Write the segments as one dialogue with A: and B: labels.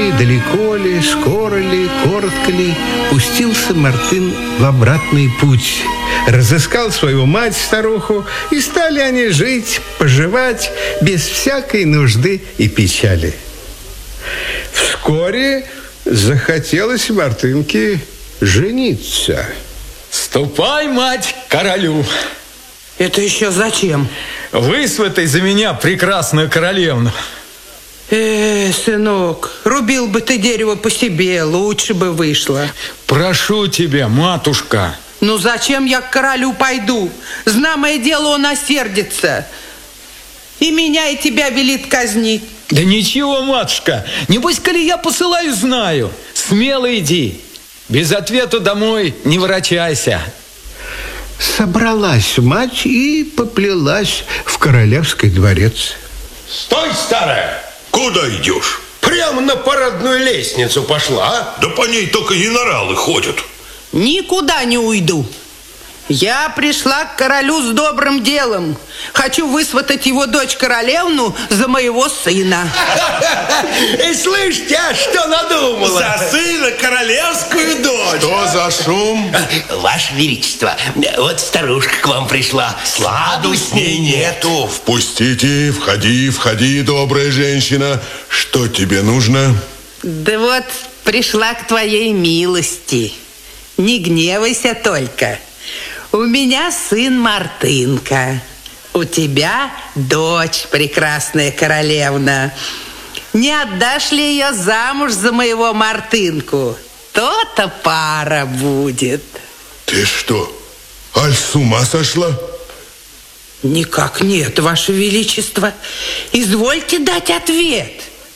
A: ли, далеко ли, скоро ли, коротко ли, пустился Мартын в обратный путь. Разыскал свою мать-старуху, и стали они жить, поживать без всякой нужды и печали. Вскоре захотелось Мартынке жениться.
B: Ступай, мать, к королю.
C: Это еще зачем?
B: Высватай за меня прекрасную королевну.
C: Сынок, рубил бы ты дерево по себе, лучше бы вышло.
B: Прошу тебя, матушка.
C: Ну зачем я к королю пойду? Знамое дело, он осердится. И меня, и тебя велит казнить.
B: Да ничего, матушка. Небось, коли я посылаю, знаю. Смело иди. Без ответа домой не ворочайся.
A: Собралась мать и поплелась в королевский дворец.
D: Стой, старая! Куда идешь? Прямо на парадную лестницу пошла, а?
E: Да по ней только генералы ходят.
C: Никуда не уйду. Я пришла к королю с добрым делом. Хочу высватать его дочь королевну за моего сына.
D: И слышите, а что надумала?
E: За сына королевскую дочь. Что за шум?
F: Ваше Величество, вот старушка к вам пришла. Сладу с ней нету.
E: Впустите, входи, добрая женщина. Что тебе нужно?
C: Да вот пришла к твоей милости. Не гневайся только. У меня сын Мартынка. У тебя дочь, прекрасная королевна. Не отдашь ли ее замуж за моего Мартынку? То-то пара будет.
E: Ты что, аль с ума сошла?
C: Никак нет, Ваше Величество. Извольте дать ответ.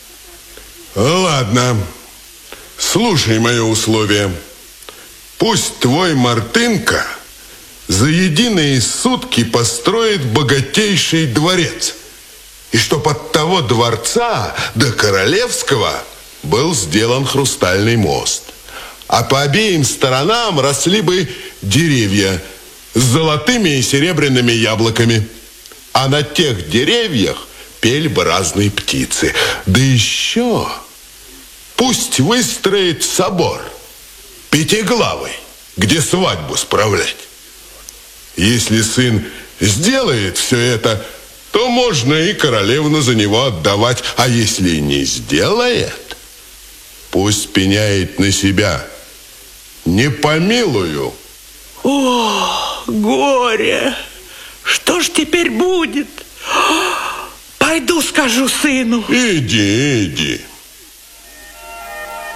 E: Ладно, слушай мое условие. Пусть твой Мартынка за единые сутки построит богатейший дворец, и чтоб от того дворца до королевского был сделан хрустальный мост, а по обеим сторонам росли бы деревья с золотыми и серебряными яблоками, а на тех деревьях пели бы разные птицы. Да еще пусть выстроит собор пятиглавый, где свадьбу справлять. Если сын сделает все это, то можно и королевну за него отдавать. А если не сделает, пусть пеняет на себя. Не помилую.
C: О, горе! Что ж теперь будет? Пойду скажу сыну.
E: Иди.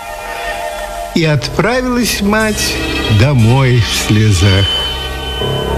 A: И отправилась мать домой в слезах.